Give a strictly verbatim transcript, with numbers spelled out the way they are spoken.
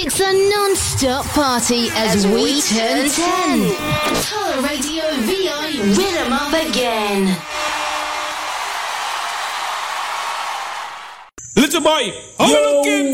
It's a non-stop party as, as we, we turn ten. Tower Radio V I Rhythm Up Again. Little boy, how you looking?